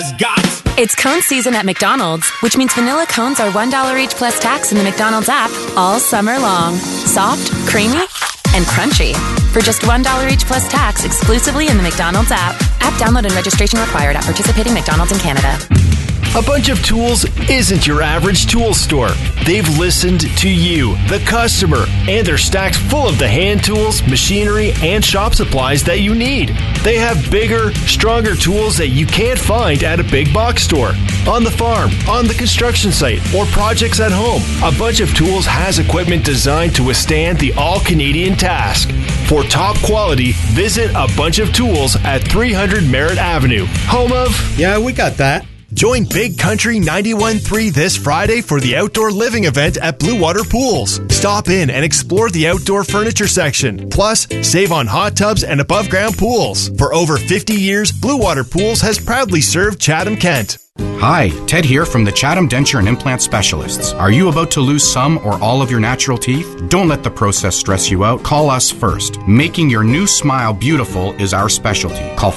has got. It's cone season at McDonald's, which means vanilla cones are $1 each plus tax in the McDonald's app all summer long. Soft, creamy, and crunchy. For just $1 each plus tax exclusively in the McDonald's app. App download and registration required at participating McDonald's in Canada. A Bunch of Tools isn't your average tool store. They've listened to you, the customer, and they're stacked full of the hand tools, machinery, and shop supplies that you need. They have bigger, stronger tools that you can't find at a big box store. On the farm, on the construction site, or projects at home, A Bunch of Tools has equipment designed to withstand the all-Canadian task. For top quality, visit A Bunch of Tools at 300 Merritt Avenue, home of... Yeah, we got that. Join Big Country 91.3 this Friday for the outdoor living event at Blue Water Pools. Stop in and explore the outdoor furniture section. Plus, save on hot tubs and above-ground pools. For over 50 years, Blue Water Pools has proudly served Chatham-Kent. Hi, Ted here from the Chatham Denture and Implant Specialists. Are you about to lose some or all of your natural teeth? Don't let the process stress you out. Call us first. Making your new smile beautiful is our specialty. Call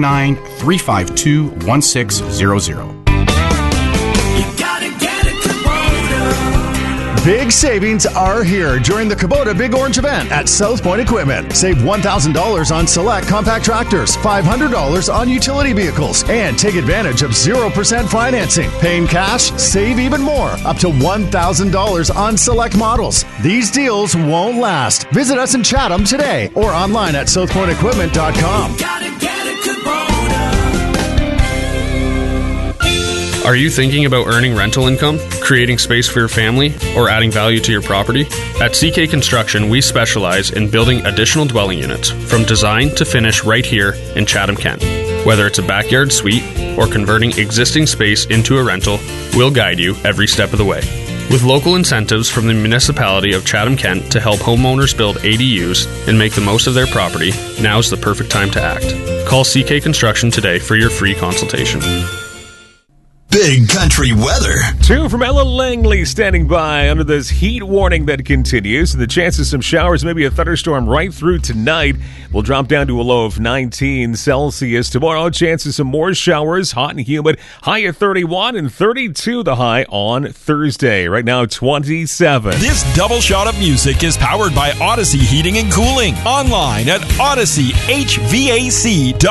519-352-1600. Big savings are here during the Kubota Big Orange event at South Point Equipment. Save $1,000 on select compact tractors, $500 on utility vehicles, and take advantage of 0% financing. Paying cash, save even more, up to $1,000 on select models. These deals won't last. Visit us in Chatham today or online at southpointequipment.com. Are you thinking about earning rental income, creating space for your family, or adding value to your property? At CK Construction, we specialize in building additional dwelling units, from design to finish right here in Chatham-Kent. Whether it's a backyard suite or converting existing space into a rental, we'll guide you every step of the way. With local incentives from the municipality of Chatham-Kent to help homeowners build ADUs and make the most of their property, now's the perfect time to act. Call CK Construction today for your free consultation. Big Country weather. 2 from Ella Langley standing by under this heat warning that continues. The chance of some showers, maybe a thunderstorm right through tonight. Will drop down to a low of 19 Celsius. Tomorrow, chances some more showers, hot and humid. High at 31 and 32 the high on Thursday. Right now, 27. This double shot of music is powered by Odyssey Heating and Cooling. Online at OdysseyHVAC.com.